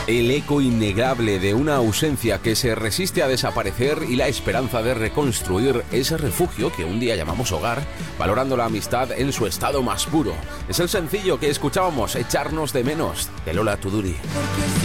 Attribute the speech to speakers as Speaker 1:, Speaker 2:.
Speaker 1: El eco innegable de una ausencia que se resiste a desaparecer y la esperanza de reconstruir ese refugio que un día llamamos hogar, valorando la amistad en su estado más puro. Es el sencillo que escuchábamos, Echarnos de menos, de Lola Tuduri.